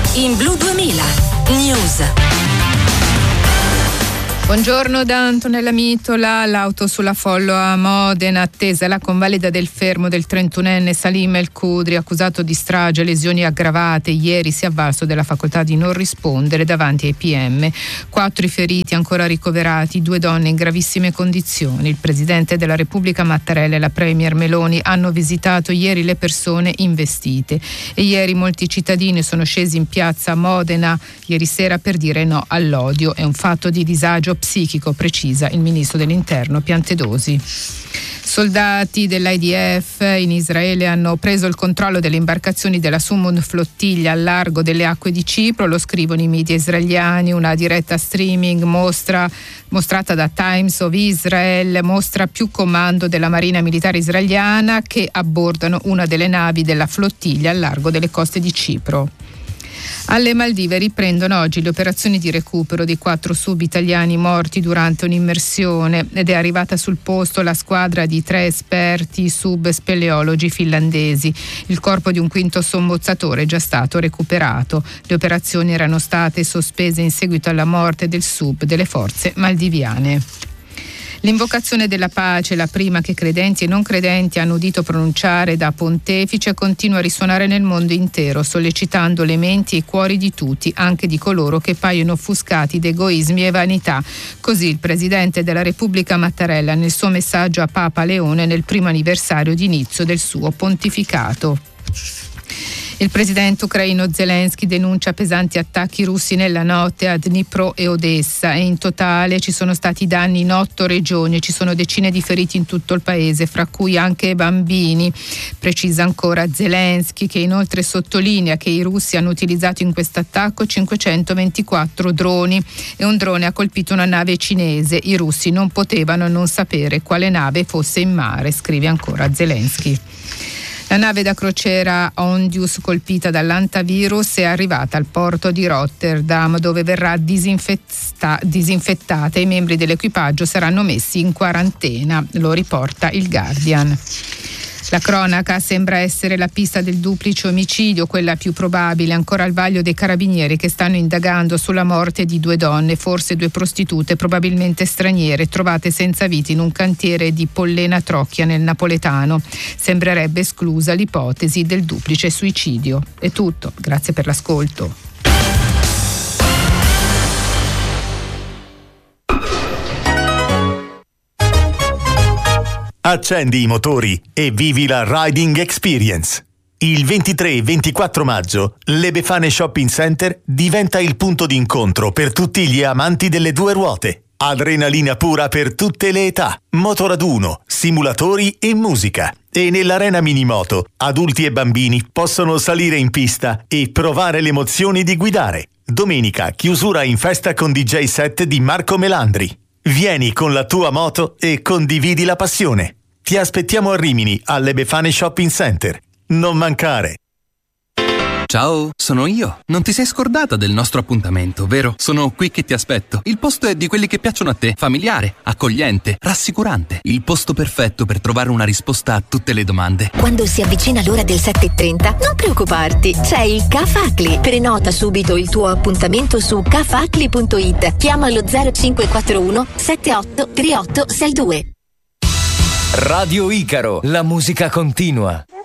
in Blu 2000 News. Buongiorno da Antonella Mitola. L'auto sulla Follo a Modena, attesa la convalida del fermo del 31enne Salim El Khudri, accusato di strage e lesioni aggravate. Ieri si è avvalso della facoltà di non rispondere davanti ai PM. 4 i feriti ancora ricoverati, 2 donne in gravissime condizioni. Il Presidente della Repubblica Mattarella e la Premier Meloni hanno visitato ieri le persone investite e ieri molti cittadini sono scesi in piazza a Modena ieri sera per dire no all'odio. È un fatto di disagio psichico, precisa il ministro dell'Interno Piantedosi. Soldati dell'IDF in Israele hanno preso il controllo delle imbarcazioni della Summon Flottiglia al largo delle acque di Cipro, lo scrivono i media israeliani. Una diretta streaming mostrata da Times of Israel mostra più comando della Marina Militare israeliana che abbordano una delle navi della flottiglia al largo delle coste di Cipro. Alle Maldive riprendono oggi le operazioni di recupero dei 4 sub italiani morti durante un'immersione ed è arrivata sul posto la squadra di 3 esperti sub speleologi finlandesi. Il corpo di un quinto sommozzatore è già stato recuperato. Le operazioni erano state sospese in seguito alla morte del sub delle forze maldiviane. L'invocazione della pace, la prima che credenti e non credenti hanno udito pronunciare da pontefice, continua a risuonare nel mondo intero, sollecitando le menti e i cuori di tutti, anche di coloro che paiono offuscati da egoismi e vanità. Così il Presidente della Repubblica Mattarella nel suo messaggio a Papa Leone nel primo anniversario di inizio del suo pontificato. Il presidente ucraino Zelensky denuncia pesanti attacchi russi nella notte a Dnipro e Odessa e in totale ci sono stati danni in 8 regioni, ci sono decine di feriti in tutto il paese, fra cui anche bambini. Precisa ancora Zelensky, che inoltre sottolinea che i russi hanno utilizzato in questo attacco 524 droni e un drone ha colpito una nave cinese. I russi non potevano non sapere quale nave fosse in mare, scrive ancora Zelensky. La nave da crociera Ondius colpita dall'antivirus è arrivata al porto di Rotterdam, dove verrà disinfettata e i membri dell'equipaggio saranno messi in quarantena, lo riporta il Guardian. La cronaca sembra essere la pista del duplice omicidio, quella più probabile, ancora al vaglio dei carabinieri che stanno indagando sulla morte di 2 donne, forse 2 prostitute, probabilmente straniere, trovate senza vita in un cantiere di Pollena Trocchia nel napoletano. Sembrerebbe esclusa l'ipotesi del duplice suicidio. È tutto, grazie per l'ascolto. Accendi i motori e vivi la Riding Experience. Il 23 e 24 maggio le Befane Shopping Center diventa il punto d'incontro per tutti gli amanti delle 2 ruote. Adrenalina pura per tutte le età, motoraduno, simulatori e musica. E nell'arena Minimoto adulti e bambini possono salire in pista e provare le emozioni di guidare. Domenica chiusura in festa con DJ set di Marco Melandri. Vieni con la tua moto e condividi la passione. Ti aspettiamo a Rimini, alle Befane Shopping Center. Non mancare. Ciao, sono io. Non ti sei scordata del nostro appuntamento, vero? Sono qui che ti aspetto. Il posto è di quelli che piacciono a te. Familiare, accogliente, rassicurante. Il posto perfetto per trovare una risposta a tutte le domande. Quando si avvicina l'ora del 7:30, non preoccuparti. C'è il Cafacli. Prenota subito il tuo appuntamento su cafacli.it. Chiamalo 0541 78 38 62. Radio Icaro, la musica continua.